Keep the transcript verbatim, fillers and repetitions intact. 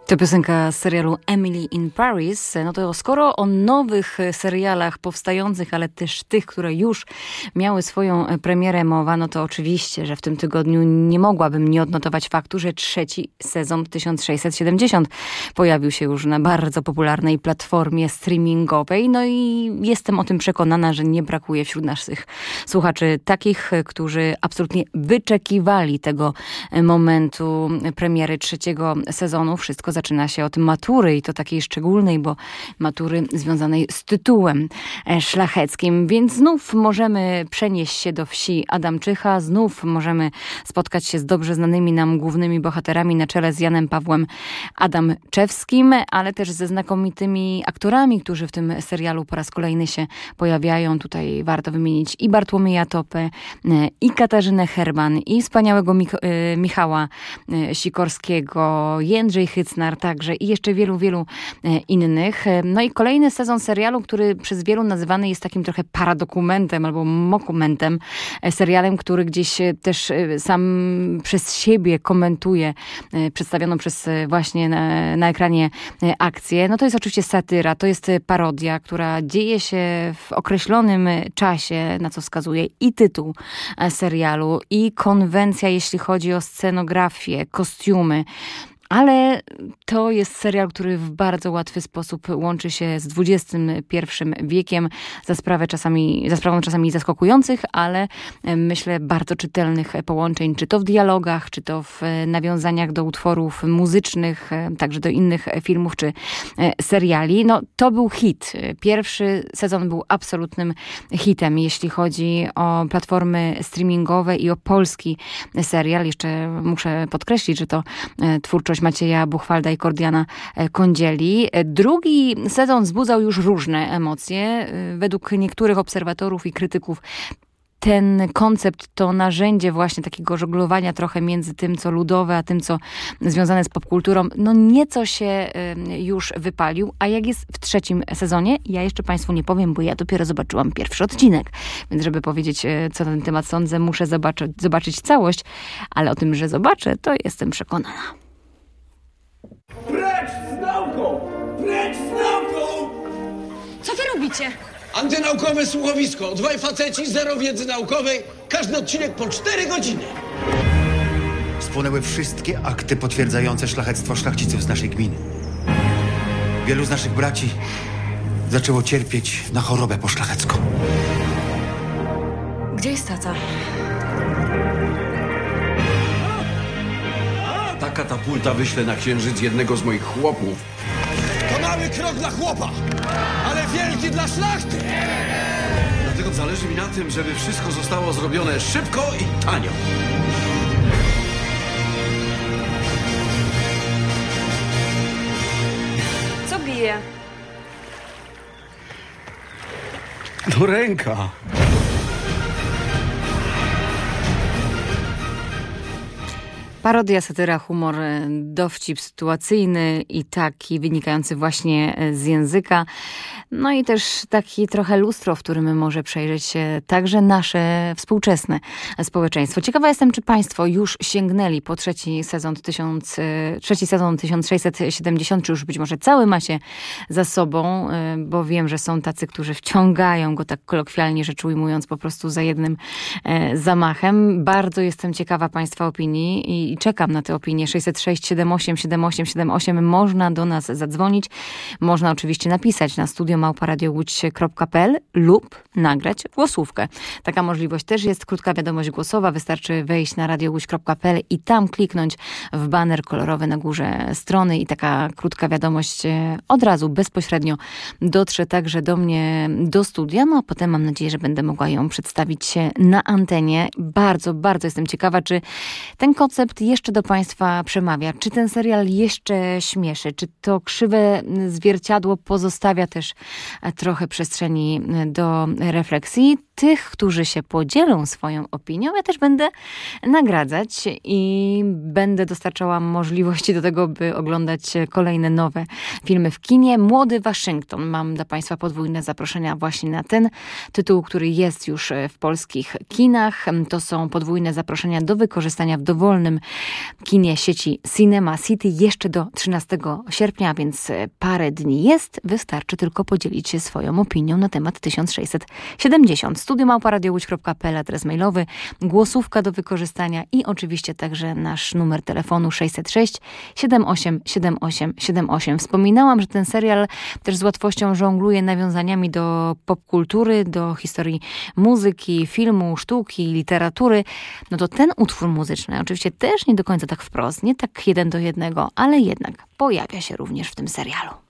To piosenka z serialu Emily in Paris. No to skoro o nowych serialach powstających, ale też tych, które już miały swoją premierę mowa, no to oczywiście, że w tym tygodniu nie mogłabym nie odnotować faktu, że trzeci sezon tysiąc sześćset siedemdziesiąt pojawił się już na bardzo popularnej platformie streamingowej. No i jestem o tym przekonana, że nie brakuje wśród naszych słuchaczy takich, którzy absolutnie wyczekiwali tego momentu premiery trzeciego sezonu. Wszystko zaczyna się od matury i to takiej szczególnej, bo matury związanej z tytułem szlacheckim. Więc znów możemy przenieść się do wsi Adamczycha, znów możemy spotkać się z dobrze znanymi nam głównymi bohaterami na czele z Janem Pawłem Adamczewskim, ale też ze znakomitymi aktorami, którzy w tym serialu po raz kolejny się pojawiają. Tutaj warto wymienić i Bartłomieja Topę, i Katarzynę Herman, i wspaniałego Mich- Michała Sikorskiego, Jędrzej Hycnar także i jeszcze wielu, wielu innych. No i kolejny sezon serialu, który przez wielu nazywany jest takim trochę paradokumentem albo mokumentem, serialem, który gdzieś też sam przez siebie komentuje przedstawioną przez właśnie na, na ekranie akcję. No to jest oczywiście satyra, to jest parodia, która dzieje się w określonym czasie, na co wskazuje i tytuł serialu, i konwencja, jeśli chodzi o scenografię, kostiumy. Ale to jest serial, który w bardzo łatwy sposób łączy się z dwudziestym pierwszym wiekiem za sprawę czasami, za sprawą czasami zaskakujących, ale myślę bardzo czytelnych połączeń, czy to w dialogach, czy to w nawiązaniach do utworów muzycznych, także do innych filmów czy seriali. No to był hit. Pierwszy sezon był absolutnym hitem, jeśli chodzi o platformy streamingowe i o polski serial. Jeszcze muszę podkreślić, że to twórczość Macieja Buchwalda i Kordiana Kądzieli. Drugi sezon wzbudzał już różne emocje. Według niektórych obserwatorów i krytyków ten koncept to narzędzie właśnie takiego żonglowania trochę między tym, co ludowe, a tym, co związane z popkulturą, no nieco się już wypalił. A jak jest w trzecim sezonie? Ja jeszcze Państwu nie powiem, bo ja dopiero zobaczyłam pierwszy odcinek. Więc żeby powiedzieć, co na ten temat sądzę, muszę zobaczyć, zobaczyć całość. Ale o tym, że zobaczę, to jestem przekonana. Precz z nauką! Precz z nauką! Co wy robicie? Antynaukowe słuchowisko. Dwaj faceci, zero wiedzy naukowej. Każdy odcinek po cztery godziny. Spłonęły wszystkie akty potwierdzające szlachectwo szlachciców z naszej gminy. Wielu z naszych braci zaczęło cierpieć na chorobę poszlachecką. Gdzie jest tata? Ta katapulta wyśle na księżyc jednego z moich chłopów. To mały krok dla chłopa, ale wielki dla szlachty. Dlatego zależy mi na tym, żeby wszystko zostało zrobione szybko i tanio. Co bije? No ręka. Parodia, satyra, humor, dowcip sytuacyjny i taki wynikający właśnie z języka. No i też taki trochę lustro, w którym może przejrzeć się także nasze współczesne społeczeństwo. Ciekawa jestem, czy Państwo już sięgnęli po trzeci sezon, tysiąc, trzeci sezon tysiąc sześćset siedemdziesiąt, czy już być może cały macie za sobą, bo wiem, że są tacy, którzy wciągają go, tak kolokwialnie rzecz ujmując, po prostu za jednym zamachem. Bardzo jestem ciekawa Państwa opinii i i czekam na te opinie. sześćset sześć siedem osiem siedem osiem siedem osiem. Można do nas zadzwonić. Można oczywiście napisać na studio małpa radio łódź kropka p l lub nagrać głosówkę. Taka możliwość też jest. Krótka wiadomość głosowa. Wystarczy wejść na radio łódź kropka p l i tam kliknąć w baner kolorowy na górze strony i taka krótka wiadomość od razu, bezpośrednio dotrze także do mnie, do studia. No a potem mam nadzieję, że będę mogła ją przedstawić się na antenie. Bardzo, bardzo jestem ciekawa, czy ten koncept jeszcze do Państwa przemawia. Czy ten serial jeszcze śmieszy? Czy to krzywe zwierciadło pozostawia też trochę przestrzeni do refleksji? Tych, którzy się podzielą swoją opinią, ja też będę nagradzać i będę dostarczała możliwości do tego, by oglądać kolejne nowe filmy w kinie. Młody Waszyngton. Mam dla Państwa podwójne zaproszenia właśnie na ten tytuł, który jest już w polskich kinach. To są podwójne zaproszenia do wykorzystania w dowolnym kinie sieci Cinema City jeszcze do trzynastego sierpnia, więc parę dni jest. Wystarczy tylko podzielić się swoją opinią na temat tysiąc sześćset siedemdziesiąt. studio małpa radio łódź kropka p l, adres mailowy, głosówka do wykorzystania i oczywiście także nasz numer telefonu sześćset sześć siedem osiem siedem osiem siedem osiem. Wspominałam, że ten serial też z łatwością żongluje nawiązaniami do popkultury, do historii muzyki, filmu, sztuki, literatury. No to ten utwór muzyczny, oczywiście też nie do końca tak wprost, nie tak jeden do jednego, ale jednak pojawia się również w tym serialu.